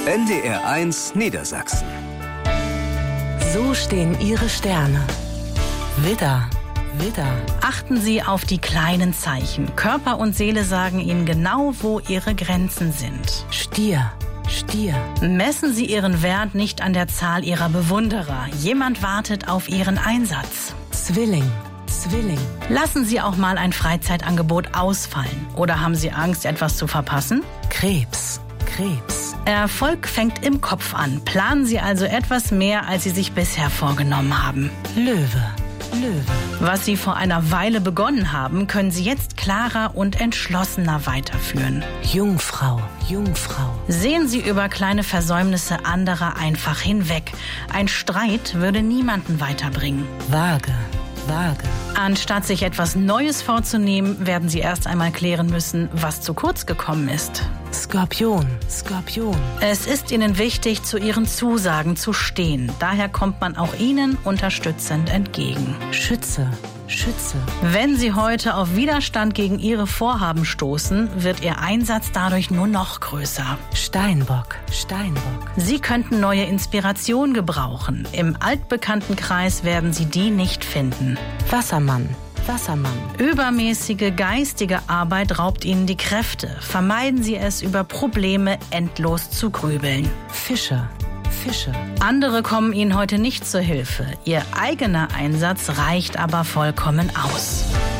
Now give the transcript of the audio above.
NDR1 Niedersachsen. So stehen Ihre Sterne. Widder, Widder. Achten Sie auf die kleinen Zeichen. Körper und Seele sagen Ihnen genau, wo Ihre Grenzen sind. Stier, Stier. Messen Sie Ihren Wert nicht an der Zahl Ihrer Bewunderer. Jemand wartet auf Ihren Einsatz. Zwilling, Zwilling. Lassen Sie auch mal ein Freizeitangebot ausfallen. Oder haben Sie Angst, etwas zu verpassen? Krebs, Krebs. Erfolg fängt im Kopf an. Planen Sie also etwas mehr, als Sie sich bisher vorgenommen haben. Löwe, Löwe. Was Sie vor einer Weile begonnen haben, können Sie jetzt klarer und entschlossener weiterführen. Jungfrau, Jungfrau. Sehen Sie über kleine Versäumnisse anderer einfach hinweg. Ein Streit würde niemanden weiterbringen. Waage, Waage. Anstatt sich etwas Neues vorzunehmen, werden Sie erst einmal klären müssen, was zu kurz gekommen ist. Skorpion, Skorpion. Es ist Ihnen wichtig, zu Ihren Zusagen zu stehen. Daher kommt man auch Ihnen unterstützend entgegen. Schütze, Schütze. Wenn Sie heute auf Widerstand gegen Ihre Vorhaben stoßen, wird Ihr Einsatz dadurch nur noch größer. Steinbock, Steinbock. Sie könnten neue Inspiration gebrauchen. Im altbekannten Kreis werden Sie die nicht finden. Wassermann, Wassermann. Übermäßige geistige Arbeit raubt Ihnen die Kräfte. Vermeiden Sie es, über Probleme endlos zu grübeln. Fische, Fische. Andere kommen Ihnen heute nicht zur Hilfe. Ihr eigener Einsatz reicht aber vollkommen aus.